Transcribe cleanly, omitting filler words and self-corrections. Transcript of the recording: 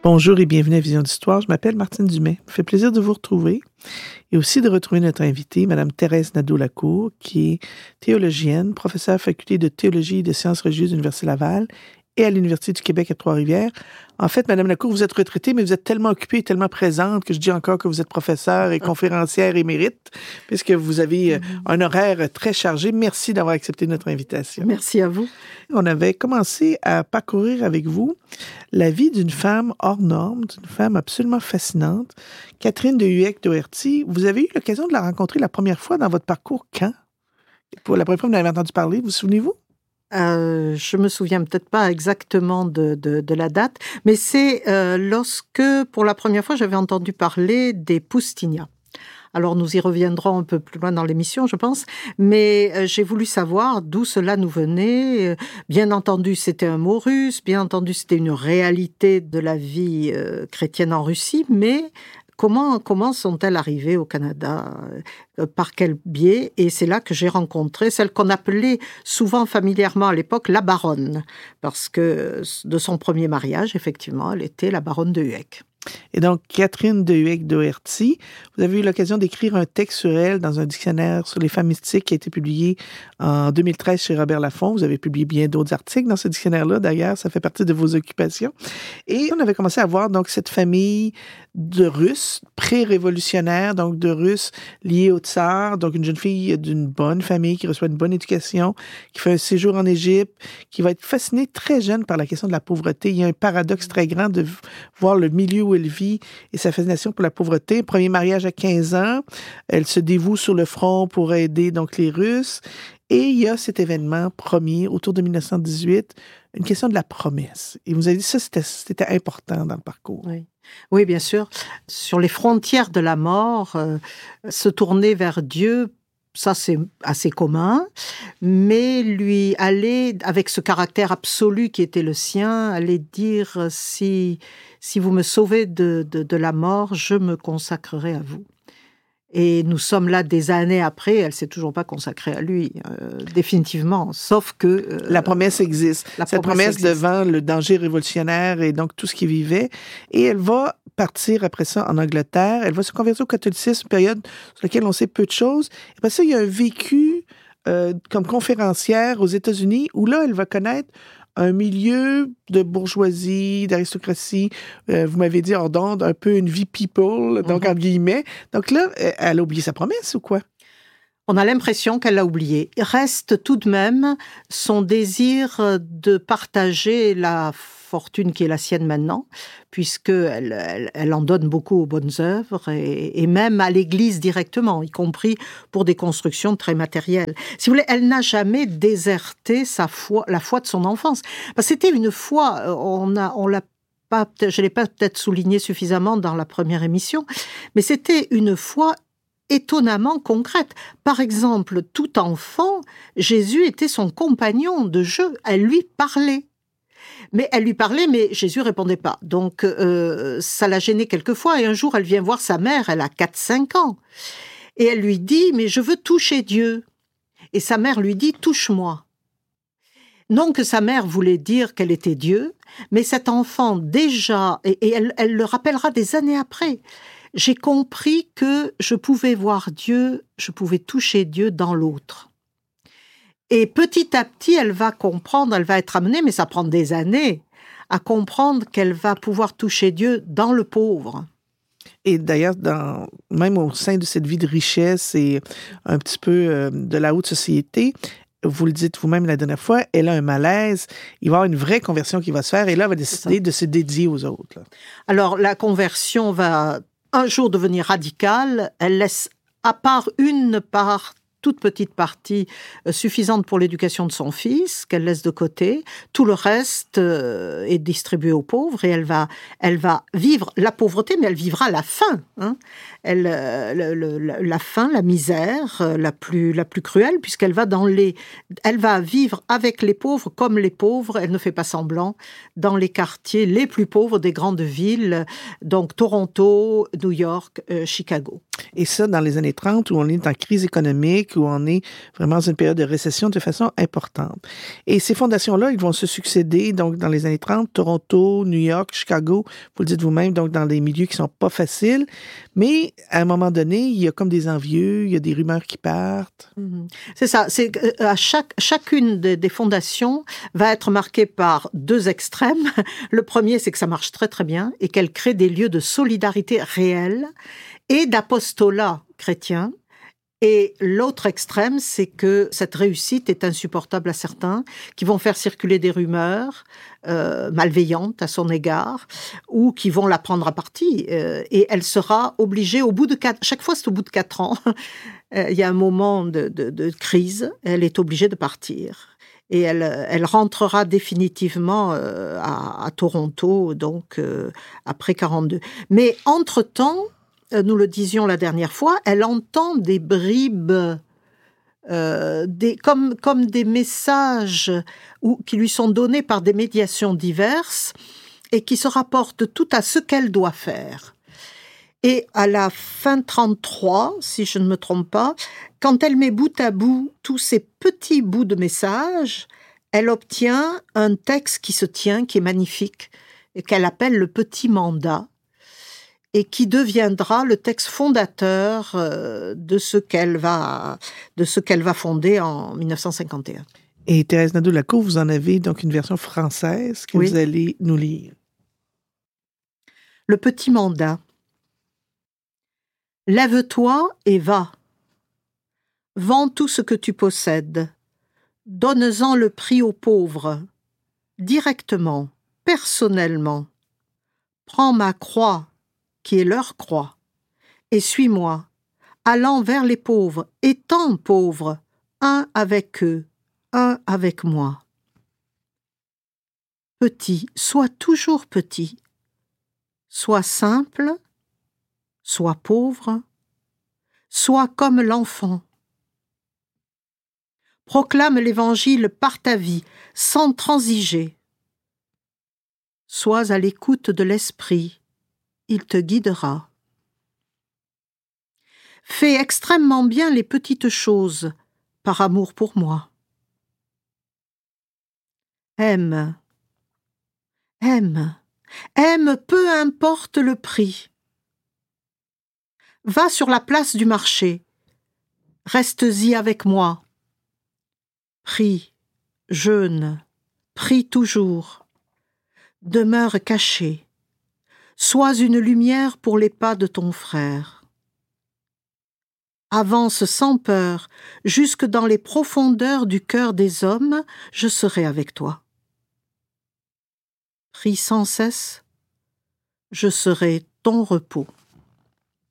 Bonjour et bienvenue à Vision d'Histoire. Je m'appelle Martine Dumais. Ça me fait plaisir de vous retrouver et aussi de retrouver notre invitée, Mme Thérèse Nadeau-Lacour, qui est théologienne, professeure à la Faculté de théologie et de sciences religieuses de l'Université Laval et à l'Université du Québec à Trois-Rivières. En fait, Mme Lacour, vous êtes retraitée, mais vous êtes tellement occupée et tellement présente que je dis encore que vous êtes professeure et conférencière émérite, puisque vous avez un horaire très chargé. Merci d'avoir accepté notre invitation. Merci à vous. On avait commencé à parcourir avec vous la vie d'une femme hors norme, d'une femme absolument fascinante, Catherine de Huech-Doherty. Vous avez eu l'occasion de la rencontrer la première fois dans votre parcours quand? Pour la première fois, vous en avez entendu parler, vous souvenez-vous? Je me souviens peut-être pas exactement de la date, mais c'est lorsque, pour la première fois, j'avais entendu parler des Poustinia. Alors, nous y reviendrons un peu plus loin dans l'émission, je pense, mais j'ai voulu savoir d'où cela nous venait. Bien entendu, c'était un mot russe, bien entendu, c'était une réalité de la vie chrétienne en Russie, mais comment sont-elles arrivées au Canada? Par quel biais? Et c'est là que j'ai rencontré celle qu'on appelait souvent familièrement à l'époque la baronne, parce que de son premier mariage, effectivement, elle était la baronne de Huech. Et donc, Catherine de Huech-Doherty, vous avez eu l'occasion d'écrire un texte sur elle dans un dictionnaire sur les femmes mystiques qui a été publié en 2013 chez Robert Laffont. Vous avez publié bien d'autres articles dans ce dictionnaire-là, d'ailleurs, ça fait partie de vos occupations. Et on avait commencé à voir donc cette famille de Russes pré-révolutionnaires, donc de Russes liés au tsar, donc une jeune fille d'une bonne famille qui reçoit une bonne éducation, qui fait un séjour en Égypte, qui va être fascinée très jeune par la question de la pauvreté. Il y a un paradoxe très grand de voir le milieu où elle vit et sa fascination pour la pauvreté. Premier mariage à 15 ans, elle se dévoue sur le front pour aider donc les Russes. Et il y a cet événement premier, autour de 1918, une question de la promesse. Et vous avez dit ça, c'était important dans le parcours. Oui, bien sûr. Sur les frontières de la mort, se tourner vers Dieu, ça c'est assez commun, mais lui aller, avec ce caractère absolu qui était le sien, aller dire si vous me sauvez de la mort, je me consacrerai à vous. Et nous sommes là des années après, elle ne s'est toujours pas consacrée à lui, définitivement, sauf que... la promesse existe. Cette promesse devant le danger révolutionnaire et donc tout ce qu'il vivait. Et elle va partir après ça en Angleterre. Elle va se convertir au catholicisme, une période sur laquelle on sait peu de choses. Et après ça, il y a un vécu comme conférencière aux États-Unis où là, elle va connaître un milieu de bourgeoisie, d'aristocratie, vous m'avez dit hors d'onde, un peu une vie people, donc entre guillemets. Donc là, elle a oublié sa promesse ou quoi? On a l'impression qu'elle l'a oublié. Il reste tout de même son désir de partager la fortune qui est la sienne maintenant, puisqu'elle en donne beaucoup aux bonnes œuvres et même à l'Église directement, y compris pour des constructions très matérielles. Si vous voulez, elle n'a jamais déserté sa foi, la foi de son enfance. Parce que c'était une foi, je l'ai pas peut-être souligné suffisamment dans la première émission, mais c'était une foi étonnamment concrète. Par exemple, tout enfant, Jésus était son compagnon de jeu. Elle lui parlait. Mais Jésus répondait pas. Donc, ça l'a gênée quelquefois. Et un jour, elle vient voir sa mère, elle a 4-5 ans. Et elle lui dit, mais je veux toucher Dieu. Et sa mère lui dit, touche-moi. Non que sa mère voulait dire qu'elle était Dieu, mais cet enfant déjà, et elle le rappellera des années après, j'ai compris que je pouvais voir Dieu, je pouvais toucher Dieu dans l'autre. Et petit à petit, elle va comprendre, elle va être amenée, mais ça prend des années, à comprendre qu'elle va pouvoir toucher Dieu dans le pauvre. Et d'ailleurs, même au sein de cette vie de richesse et un petit peu de la haute société, vous le dites vous-même la dernière fois, elle a un malaise, il va y avoir une vraie conversion qui va se faire et là, elle va décider de se dédier aux autres. Là. Alors, la conversion va un jour devenir radicale, elle laisse à part toute petite partie suffisante pour l'éducation de son fils, qu'elle laisse de côté. Tout le reste est distribué aux pauvres et elle va vivre la pauvreté, mais elle vivra la faim. Hein. La faim, la misère la plus cruelle, puisqu'elle va elle va vivre avec les pauvres comme les pauvres, elle ne fait pas semblant, dans les quartiers les plus pauvres des grandes villes, donc Toronto, New York, Chicago. Et ça, dans les années 30, où on est en crise économique, économique où on est vraiment dans une période de récession de façon importante. Et ces fondations-là, ils vont se succéder donc dans les années 30, Toronto, New York, Chicago, vous le dites vous-même, donc dans des milieux qui sont pas faciles. Mais à un moment donné, il y a comme des envieux, il y a des rumeurs qui partent. C'est ça. C'est à chacune des fondations va être marquée par deux extrêmes. Le premier, c'est que ça marche très très bien et qu'elle crée des lieux de solidarité réelle et d'apostolat chrétien. Et l'autre extrême, c'est que cette réussite est insupportable à certains qui vont faire circuler des rumeurs malveillantes à son égard ou qui vont la prendre à partie. Et elle sera obligée, chaque fois c'est au bout de 4 ans, il y a un moment de crise, elle est obligée de partir. Et elle rentrera définitivement à Toronto, donc après 42. Mais entre-temps, nous le disions la dernière fois, elle entend des bribes, comme des messages qui lui sont donnés par des médiations diverses et qui se rapportent tout à ce qu'elle doit faire. Et à la fin 33, si je ne me trompe pas, quand elle met bout à bout tous ces petits bouts de messages, elle obtient un texte qui se tient, qui est magnifique, et qu'elle appelle le Petit Mandat, et qui deviendra le texte fondateur de ce qu'elle va fonder en 1951. Et Thérèse Nadeau-Lacour, vous en avez donc une version française que vous allez nous lire. Le Petit Mandat. Lève-toi et va. Vends tout ce que tu possèdes. Donne-en le prix aux pauvres. Directement, personnellement. Prends ma croix, qui est leur croix, et suis-moi, allant vers les pauvres, étant pauvres, un avec eux, un avec moi. Petit, sois toujours petit. Sois simple, sois pauvre, sois comme l'enfant. Proclame l'Évangile par ta vie, sans transiger. Sois à l'écoute de l'Esprit, il te guidera. Fais extrêmement bien les petites choses, par amour pour moi. Aime, aime, aime, peu importe le prix. Va sur la place du marché, reste-y avec moi. Prie, jeûne, prie toujours. Demeure caché. Sois une lumière pour les pas de ton frère. Avance sans peur, jusque dans les profondeurs du cœur des hommes, je serai avec toi. Prie sans cesse, je serai ton repos.